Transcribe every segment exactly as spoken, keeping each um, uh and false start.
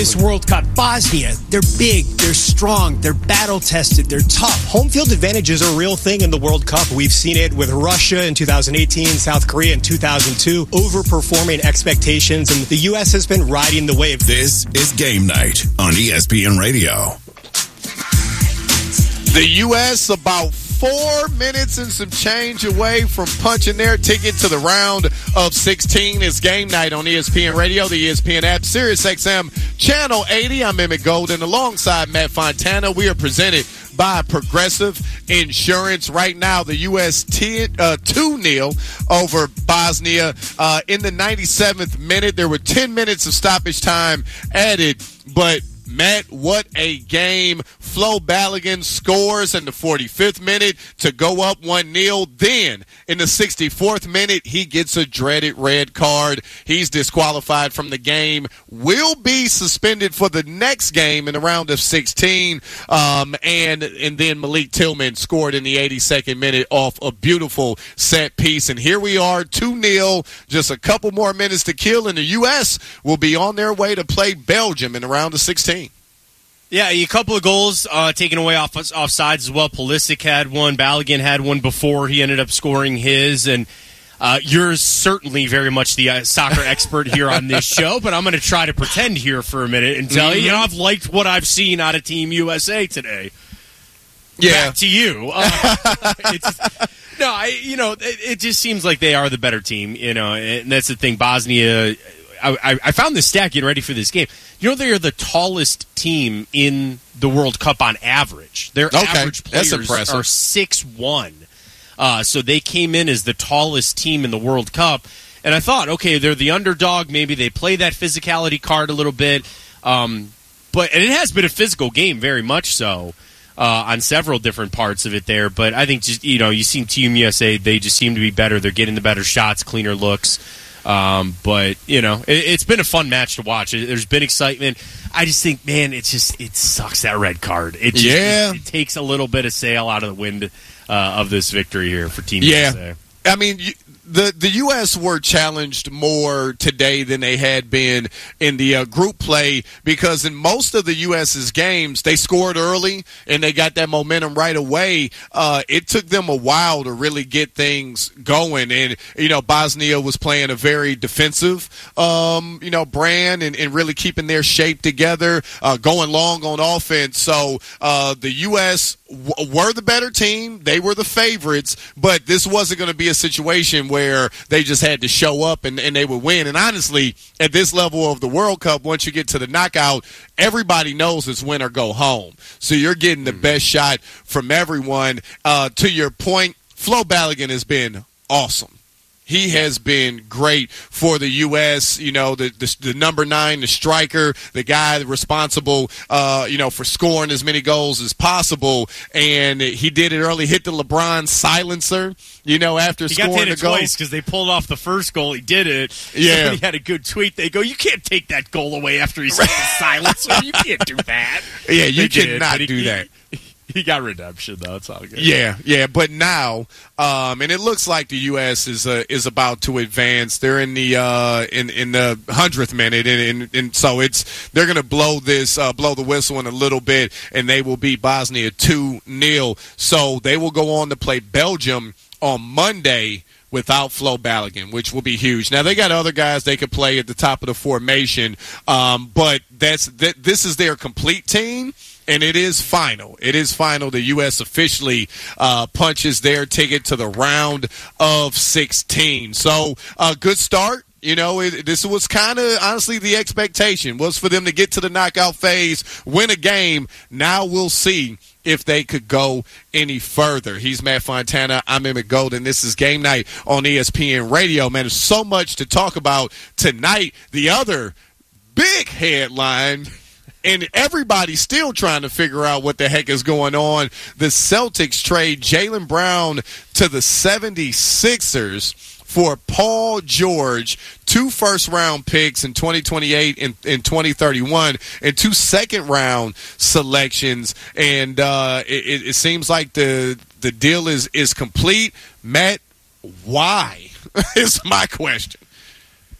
This World Cup, Bosnia, they're big, they're strong, they're battle-tested, they're tough. Home field advantage is a real thing in the World Cup. We've seen it with Russia in two thousand eighteen, South Korea in two thousand two, overperforming expectations, and the U S has been riding the wave. This is Game Night on E S P N Radio. The U S about four minutes and some change away from punching their ticket to the round of sixteen. It's Game Night on E S P N Radio, the E S P N app, Sirius X M, Channel eighty. I'm Emmett Golden alongside Matt Fontana. We are presented by Progressive Insurance. Right now, the U S t- uh, two nil over Bosnia. Uh, in the ninety-seventh minute, there were ten minutes of stoppage time added, but Matt, what a game. Flo Balogun scores in the forty-fifth minute to go up one nil. Then, in the sixty-fourth minute, he gets a dreaded red card. He's disqualified from the game. Will be suspended for the next game in the round of sixteen. Um, and, and then Malik Tillman scored in the eighty-second minute off a beautiful set piece. And here we are, two nil, just a couple more minutes to kill, and the U S will be on their way to play Belgium in the round of sixteen. Yeah, a couple of goals uh, taken away off off sides as well. Pulisic had one. Balogun had one before he ended up scoring his. And uh, you're certainly very much the uh, soccer expert here on this show, but I'm going to try to pretend here for a minute and tell mm-hmm. you, you know, I've liked what I've seen out of Team U S A today. Yeah. Back to you. Uh, it's, no, I, you know, it, it just seems like they are the better team, you know, and that's the thing. Bosnia, I, I found this stat getting ready for this game. You know, they are the tallest team in the World Cup on average. Their okay, average players are six one. Uh, so they came in as the tallest team in the World Cup. And I thought, okay, they're the underdog. Maybe they play that physicality card a little bit. Um, but and it has been a physical game, very much so, uh, on several different parts of it there. But I think, just you know, you see Team U S A, they just seem to be better. They're getting the better shots, cleaner looks. Um, but, you know, it, it's been a fun match to watch. It, there's been excitement. I just think, man, it just it sucks, that red card. It just, yeah. it, it takes a little bit of sail out of the wind uh, of this victory here for Team yeah. U S A. I mean, you, the the U S were challenged more today than they had been in the uh, group play, because in most of the U S's games, they scored early and they got that momentum right away. Uh, it took them a while to really get things going. And, you know, Bosnia was playing a very defensive, um, you know, brand and, and really keeping their shape together, uh, going long on offense. So uh, the U S w- were the better team. They were the favorites, but this wasn't going to be a situation where they just had to show up and, and they would win. And honestly, at this level of the World Cup, once you get to the knockout, everybody knows it's win or go home. So you're getting the mm-hmm. best shot from everyone. Uh, to your point, Flo Balogun has been awesome. He has been great for the U S, you know, the, the the number nine, the striker, the guy responsible, uh, you know, for scoring as many goals as possible. And he did it early, hit the LeBron silencer, you know, after he scoring got to the goal. twice because they pulled off the first goal. He did it. Yeah. Somebody had a good tweet. They go, you can't take that goal away after he's hit the silencer. You can't do that. Yeah, you they cannot did, do he, that. He got redemption, though. It's all good. Yeah, yeah. But now, um, and it looks like the U S is uh, is about to advance. They're in the uh, in in the hundredth minute, and, and and so it's they're going to blow this uh, blow the whistle in a little bit, and they will beat Bosnia two nil. So they will go on to play Belgium on Monday without Flo Balogun, which will be huge. Now, they got other guys they could play at the top of the formation, um, but that's th- this is their complete team. And it is final. It is final. The U S officially uh, punches their ticket to the round of sixteen. So, a uh, good start. You know, it, this was kind of, honestly, the expectation was for them to get to the knockout phase, win a game. Now we'll see if they could go any further. He's Matt Fontana. I'm Emmett Golden. This is Game Night on E S P N Radio. Man, there's so much to talk about tonight. The other big headline, and everybody's still trying to figure out what the heck is going on. The Celtics trade Jaylen Brown to the seventy-sixers for Paul George, two first-round picks in twenty twenty-eight and in twenty thirty-one, and two second-round selections. And uh, it, it seems like the the deal is, is complete. Matt, why is my question.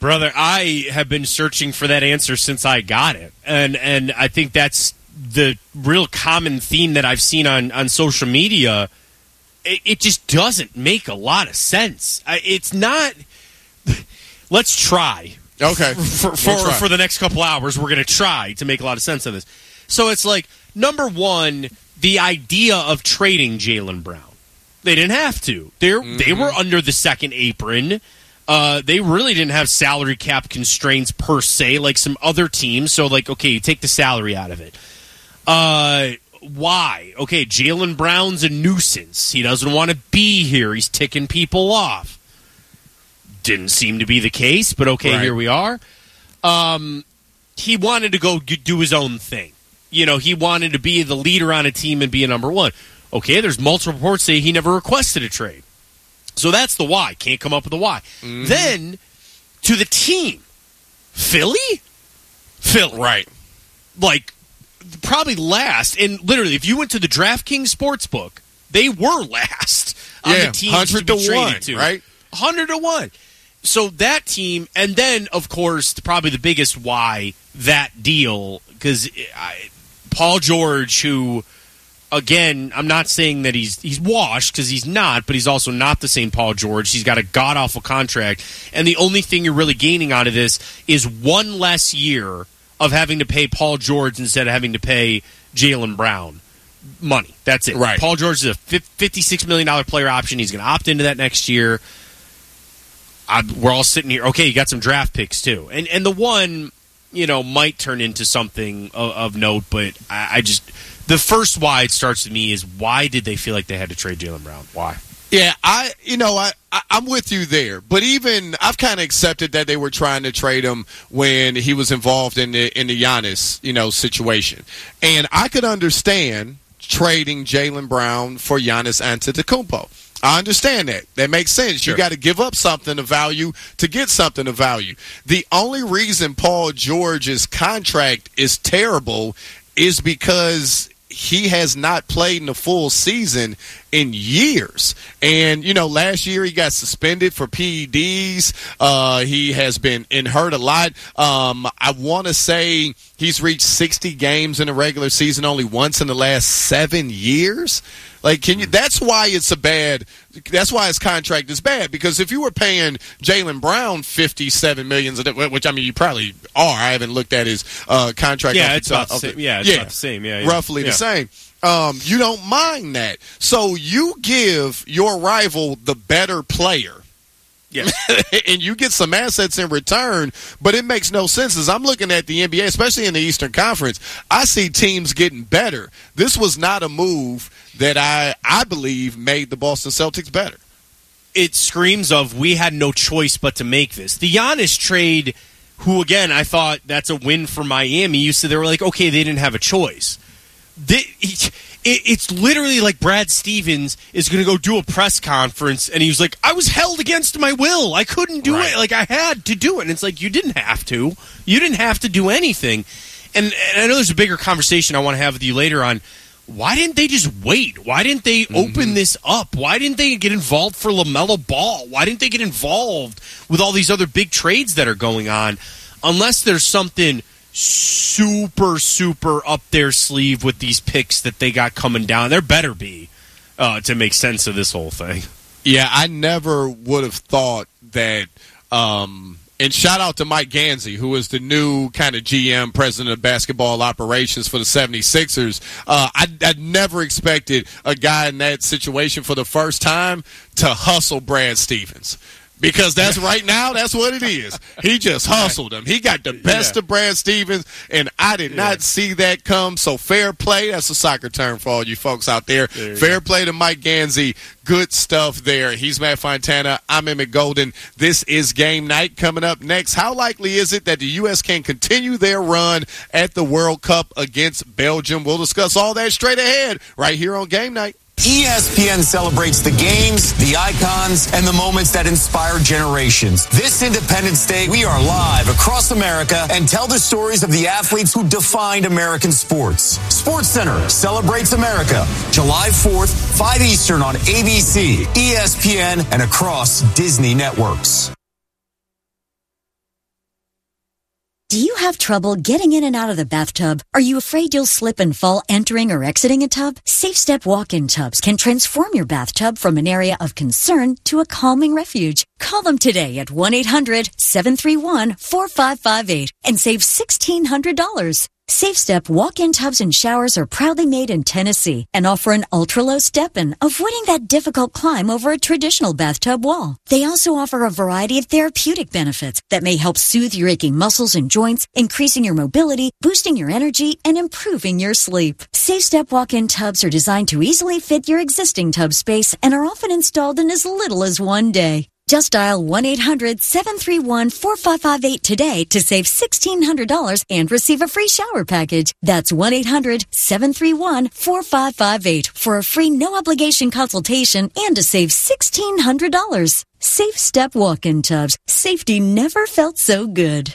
Brother, I have been searching for that answer since I got it. And and I think that's the real common theme that I've seen on, on social media. It, it just doesn't make a lot of sense. It's not... Let's try. Okay. For, for, we'll try. for the next couple hours, we're going to try to make a lot of sense of this. So it's like, number one, the idea of trading Jaylen Brown. They didn't have to. They mm-hmm. they were under the second apron. Uh, they really didn't have salary cap constraints per se, like some other teams. So, like, okay, you take the salary out of it. Uh, why? Okay, Jaylen Brown's a nuisance. He doesn't want to be here. He's ticking people off. Didn't seem to be the case, but okay, right. Here we are. Um, he wanted to go do his own thing. You know, he wanted to be the leader on a team and be a number one. Okay, there's multiple reports say he never requested a trade. So that's the why. Can't come up with the why. Mm-hmm. Then, to the team. Philly? Philly. Right. Like, probably last. And literally, if you went to the DraftKings Sportsbook, they were last on yeah, the teams one hundred to be to one, traded to. Right? one hundred to one. So that team, and then, of course, probably the biggest why, that deal, because Paul George, who... Again, I'm not saying that he's he's washed, because he's not, but he's also not the same Paul George. He's got a god-awful contract, and the only thing you're really gaining out of this is one less year of having to pay Paul George instead of having to pay Jaylen Brown money. That's it. Right. Paul George is a fifty-six million dollars player option. He's going to opt into that next year. I, we're all sitting here. Okay, you got some draft picks, too. And, and the one, you know, might turn into something of, of note, but I, I just... The first why it starts with me is, why did they feel like they had to trade Jaylen Brown? Why? Yeah, I you know I, I I'm with you there, but even I've kind of accepted that they were trying to trade him when he was involved in the in the Giannis you know situation, and I could understand trading Jaylen Brown for Giannis Antetokounmpo. I understand that. That makes sense. Sure. You got to give up something of value to get something of value. The only reason Paul George's contract is terrible is because he has not played in the full season in years. And, you know, last year he got suspended for P E Ds. Uh, he has been in hurt a lot. Um, I want to say he's reached sixty games in a regular season only once in the last seven years. Like, can you? That's why it's a bad. That's why his contract is bad. Because if you were paying Jaylen Brown fifty-seven million dollars, which I mean you probably are. I haven't looked at his uh, contract. Yeah, off it's the, about the same. Yeah, it's yeah, about the same. Yeah, yeah. roughly yeah. the same. Um, you don't mind that, so you give your rival the better player. Yeah. And you get some assets in return, but it makes no sense. As I'm looking at the N B A, especially in the Eastern Conference, I see teams getting better. This was not a move that I, I believe made the Boston Celtics better. It screams of, we had no choice but to make this. The Giannis trade, who, again, I thought that's a win for Miami. You said they were like, okay, they didn't have a choice. They, it, it's literally like Brad Stevens is going to go do a press conference, and he was like, I was held against my will. I couldn't do right. it. Like, I had to do it. And it's like, you didn't have to. You didn't have to do anything. And, and I know there's a bigger conversation I want to have with you later on. Why didn't they just wait? Why didn't they mm-hmm. open this up? Why didn't they get involved for LaMelo Ball? Why didn't they get involved with all these other big trades that are going on? Unless there's something super, super up their sleeve with these picks that they got coming down. There better be uh, to make sense of this whole thing. Yeah, I never would have thought that um, – and shout out to Mike Gansey, who is the new kind of G M, president of basketball operations for the seventy-sixers. Uh, I, I never expected a guy in that situation for the first time to hustle Brad Stevens. Because that's right now, that's what it is. He just hustled him. He got the best yeah. of Brad Stevens, and I did not yeah. see that come. So fair play. That's a soccer term for all you folks out there. there fair go. play to Mike Gansey. Good stuff there. He's Matt Fontana. I'm Emmett Golden. This is Game Night. Coming up next, how likely is it that the U S can continue their run at the World Cup against Belgium? We'll discuss all that straight ahead right here on Game Night. E S P N celebrates the games, the icons, and the moments that inspire generations. This Independence Day, we are live across America and tell the stories of the athletes who defined American sports. SportsCenter celebrates America, July fourth, five Eastern on A B C, E S P N, and across Disney networks. Do you have trouble getting in and out of the bathtub? Are you afraid you'll slip and fall entering or exiting a tub? Safe Step walk-in tubs can transform your bathtub from an area of concern to a calming refuge. Call them today at one eight hundred seven three one four five five eight and save sixteen hundred dollars. Safe Step walk-in tubs and showers are proudly made in Tennessee and offer an ultra-low step-in, avoiding that difficult climb over a traditional bathtub wall. They also offer a variety of therapeutic benefits that may help soothe your aching muscles and joints, increasing your mobility, boosting your energy, and improving your sleep. Safe Step walk-in tubs are designed to easily fit your existing tub space and are often installed in as little as one day. Just dial one eight hundred seven three one four five five eight today to save sixteen hundred dollars and receive a free shower package. That's one eight hundred seven three one four five five eight for a free no-obligation consultation and to save sixteen hundred dollars. Safe Step walk-in tubs. Safety never felt so good.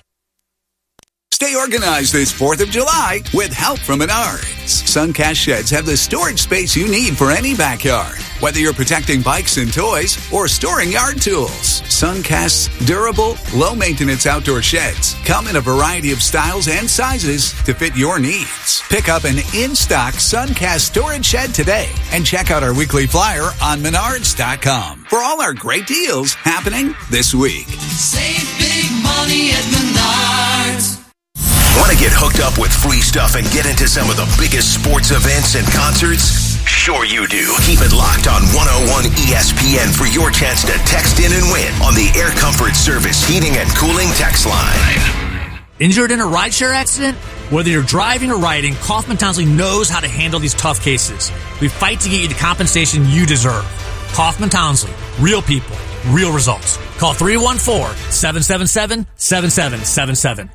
Stay organized this fourth of July with help from Menards. Suncast sheds have the storage space you need for any backyard. Whether you're protecting bikes and toys or storing yard tools, Suncast's durable, low-maintenance outdoor sheds come in a variety of styles and sizes to fit your needs. Pick up an in-stock Suncast storage shed today and check out our weekly flyer on menards dot com for all our great deals happening this week. Save big money at Menards. Want to get hooked up with free stuff and get into some of the biggest sports events and concerts? Sure you do. Keep it locked on one oh one E S P N for your chance to text in and win on the Air Comfort Service Heating and Cooling text line. Injured in a rideshare accident? Whether you're driving or riding, Kaufman Townsley knows how to handle these tough cases. We fight to get you the compensation you deserve. Kaufman Townsley. Real people. Real results. Call three one four, seven seven seven, seven seven seven seven.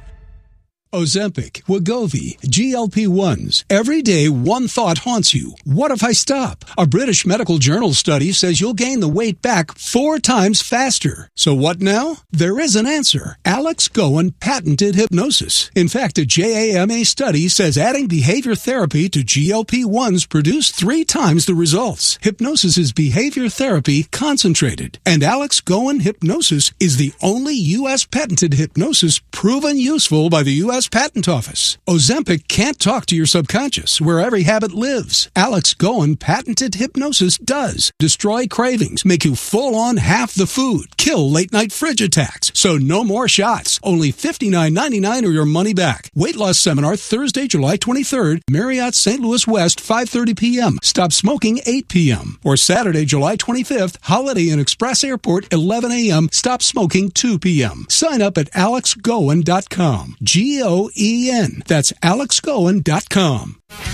Ozempic, Wegovy, G L P ones. Every day, one thought haunts you. What if I stop? A British medical journal study says you'll gain the weight back four times faster. So what now? There is an answer. Alex Goen patented hypnosis. In fact, a J A M A study says adding behavior therapy to G L P ones produced three times the results. Hypnosis is behavior therapy concentrated. And Alex Goen Hypnosis is the only U S patented hypnosis proven useful by the U S Patent Office. Ozempic can't talk to your subconscious, where every habit lives. Alex Goen patented hypnosis does. Destroy cravings, make you full on half the food, kill late night fridge attacks. So no more shots. Only fifty-nine ninety-nine or your money back. Weight loss seminar Thursday, July twenty-third, Marriott Saint Louis West, five thirty p.m. Stop smoking eight p.m. Or Saturday, July twenty-fifth, Holiday Inn Express Airport, eleven a.m. Stop smoking two p.m. Sign up at alex goen dot com. G O E N. That's alex goen dot com.